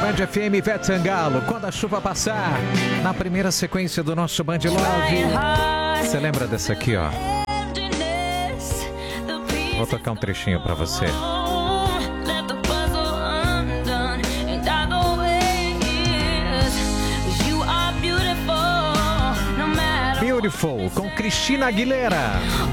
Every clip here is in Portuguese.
Band FM Ivete Sangalo, quando a chuva passar, na primeira sequência do nosso Band Love. Você lembra dessa aqui, ó? Vou tocar um trechinho pra você. Beautiful, com Cristina Aguilera.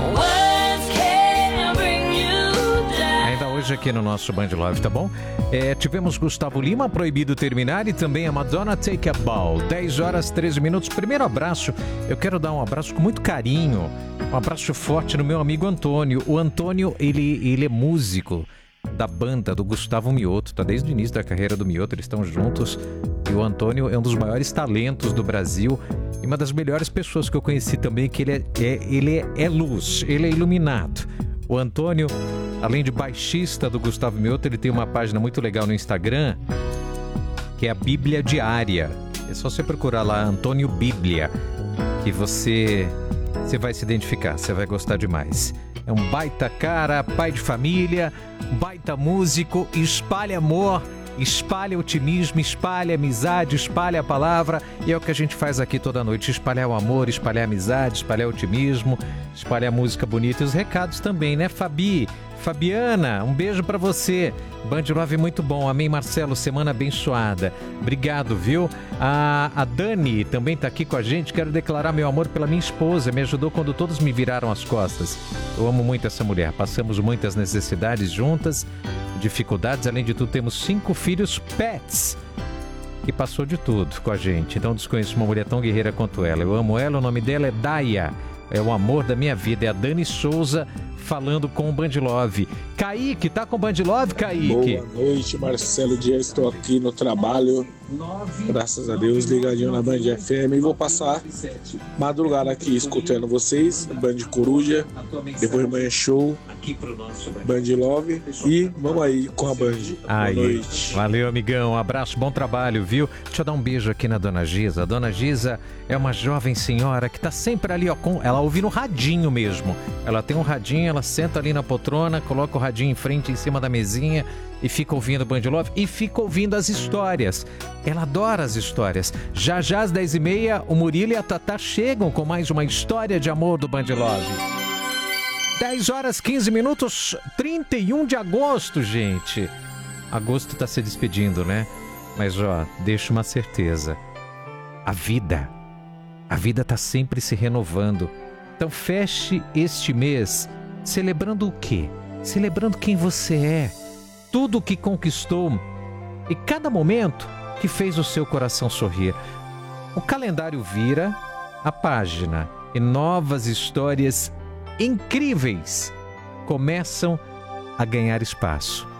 Ainda hoje aqui no nosso Band Love, tá bom? Tivemos Gustavo Lima, Proibido Terminar, e também a Madonna, Take a Bow. 10 horas, 13 minutos. Primeiro abraço, eu quero dar um abraço com muito carinho, um abraço forte no meu amigo Antônio. O Antônio, ele é músico da banda do Gustavo Mioto, tá desde o início da carreira do Mioto, eles estão juntos. E o Antônio é um dos maiores talentos do Brasil e uma das melhores pessoas que eu conheci também, que ele é luz, ele é iluminado. O Antônio, além de baixista do Gustavo Mioto, ele tem uma página muito legal no Instagram, que é a Bíblia Diária. É só você procurar lá, Antônio Bíblia, que você vai se identificar, você vai gostar demais. É um baita cara, pai de família, baita músico, espalha amor, espalha otimismo, espalha amizade, espalha a palavra, e é o que a gente faz aqui toda noite, espalhar o amor, espalhar a amizade, espalhar o otimismo, espalhar a música bonita e os recados também, né, Fabiana, um beijo pra você. Band Love muito bom. Amém, Marcelo, semana abençoada. Obrigado, viu? A Dani também tá aqui com a gente. Quero declarar meu amor pela minha esposa. Me ajudou quando todos me viraram as costas. Eu amo muito essa mulher. Passamos muitas necessidades juntas, dificuldades. Além de tudo, temos 5 filhos pets. E passou de tudo com a gente. Então desconheço uma mulher tão guerreira quanto ela. Eu amo ela, o nome dela é Daia. É o amor da minha vida. É a Dani Souza falando com o Band Love. Kaique, tá com o Band Love, Kaique? Boa noite, Marcelo Dias. Estou aqui no trabalho. Graças a Deus, ligadinho na Band FM. E vou passar madrugada aqui escutando vocês, Band Coruja, depois amanhã show, Band Love. E vamos aí com a Band. Aí, boa noite. Valeu, amigão. Um abraço, bom trabalho, viu? Deixa eu dar um beijo aqui na Dona Giza. A Dona Giza é uma jovem senhora que tá sempre ali, ó, ela ouve no radinho mesmo. Ela tem um radinho, ela senta ali na poltrona, coloca o radinho em frente, em cima da mesinha e fica ouvindo o Band Love e fica ouvindo as histórias. Ela adora as histórias. Já às 10h30, o Murilo e a Tatá chegam com mais uma história de amor do Band Love. 10 horas 15 minutos, 31 de agosto, gente. Agosto tá se despedindo, né? Mas, ó, deixa uma certeza. A vida tá sempre se renovando. Então feche este mês celebrando o quê? Celebrando quem você é, tudo o que conquistou e cada momento que fez o seu coração sorrir. O calendário vira a página e novas histórias incríveis começam a ganhar espaço.